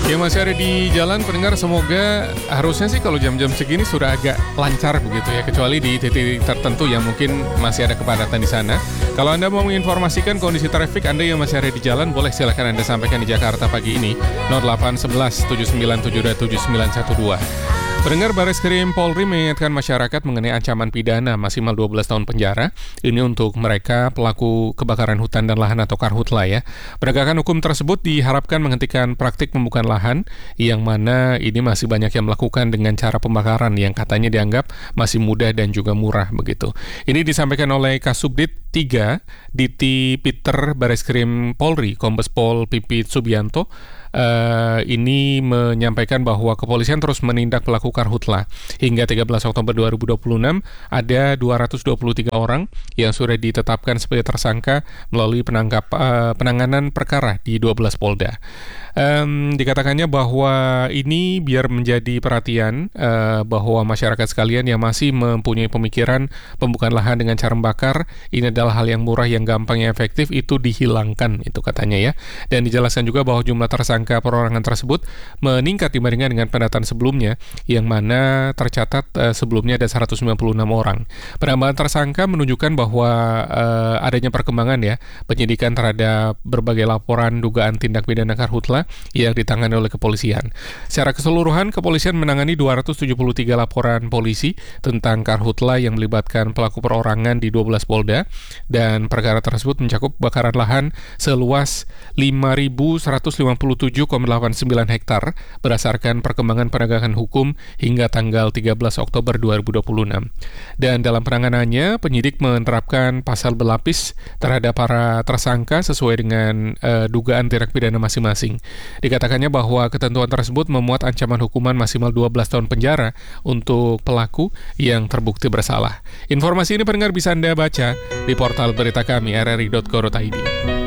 Ya masih ada di jalan pendengar, semoga harusnya sih kalau jam-jam segini sudah agak lancar begitu ya, kecuali di titik tertentu yang mungkin masih ada kepadatan di sana. Kalau Anda mau menginformasikan kondisi trafik Anda yang masih ada di jalan, boleh silakan Anda sampaikan di Jakarta pagi ini 0811 797 7912. Pendengar, Bareskrim Polri mengingatkan masyarakat mengenai ancaman pidana maksimal 12 tahun penjara. Ini untuk mereka pelaku kebakaran hutan dan lahan atau karhutla ya. Penegakan hukum tersebut diharapkan menghentikan praktik pembukaan lahan yang mana ini masih banyak yang melakukan dengan cara pembakaran yang katanya dianggap masih mudah dan juga murah begitu. Ini disampaikan oleh Kasubdit 3 Diti Peter Bareskrim Polri, Kombes Pol Pipit Subianto. Ini menyampaikan bahwa kepolisian terus menindak pelaku karhutla. Hingga 13 Oktober 2026 ada 223 orang yang sudah ditetapkan sebagai tersangka melalui penanganan perkara di 12 Polda. Dikatakannya bahwa ini biar menjadi perhatian bahwa masyarakat sekalian yang masih mempunyai pemikiran pembukaan lahan dengan cara membakar, ini adalah hal yang murah, yang gampang, yang efektif, itu dihilangkan, itu katanya ya. Dan dijelaskan juga bahwa jumlah tersangka perorangan tersebut meningkat dibandingkan dengan pendataan sebelumnya, yang mana tercatat sebelumnya ada 196 orang. Penambahan tersangka menunjukkan bahwa adanya perkembangan ya, penyidikan terhadap berbagai laporan dugaan tindak pidana karhutla yang ditangani oleh kepolisian. Secara keseluruhan, kepolisian menangani 273 laporan polisi tentang karhutla yang melibatkan pelaku perorangan di 12 Polda, dan perkara tersebut mencakup bakaran lahan seluas 5.157,89 hektar berdasarkan perkembangan penegakan hukum hingga tanggal 13 Oktober 2026. Dan dalam penanganannya, penyidik menerapkan pasal berlapis terhadap para tersangka sesuai dengan dugaan tindak pidana masing-masing. Dikatakannya bahwa ketentuan tersebut memuat ancaman hukuman maksimal 12 tahun penjara untuk pelaku yang terbukti bersalah. Informasi ini pendengar bisa Anda baca di portal berita kami rri.co.id.